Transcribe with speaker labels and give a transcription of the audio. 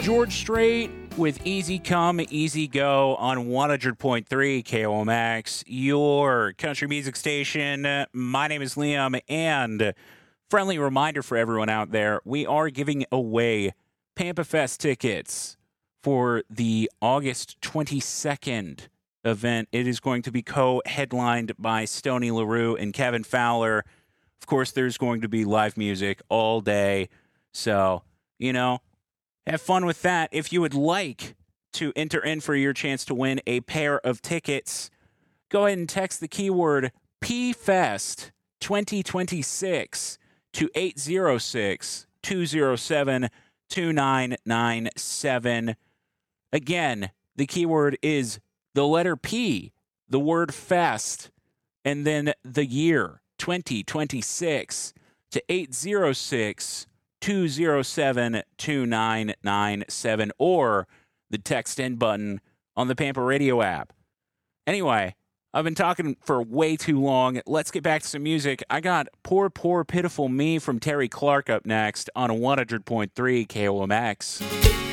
Speaker 1: George Strait with Easy Come, Easy Go on 100.3 KOMX, your country music station. My name is Liam, and friendly reminder for everyone out there, we are giving away Pampa Fest tickets for the August 22nd event. It is going to be co-headlined by Stoney LaRue and Kevin Fowler. Of course, there's going to be live music all day, so, have fun with that. If you would like to enter in for your chance to win a pair of tickets, go ahead and text the keyword PFest 2026 to 806-207-2997. Again, the keyword is the letter P, the word fest, and then the year 2026 to 806-207-2997 or the text in button on the Pampa Radio app. Anyway, I've been talking for way too long. Let's get back to some music. I got Poor, Poor, Pitiful Me from Terry Clark up next on 100.3 KOMX.